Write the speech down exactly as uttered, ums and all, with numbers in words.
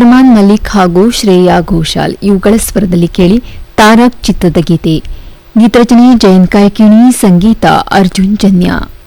ಅರ್ಮಾನ್ ಮಲ್ಲಿಕ್ ಹಾಗೂ ಶ್ರೇಯಾ ಘೋಷಾಲ್ ಇವುಗಳ ಸ್ವರದಲ್ಲಿ ಕೇಳಿ ತಾರಕ್ ಚಿತ್ರದ ಗೀತೆ. ಗೀತರಚನೆ ಜಯಂತ್ ಕಾಯ್ಕಿಣಿ, ಸಂಗೀತ ಅರ್ಜುನ್ ಜನ್ಯ.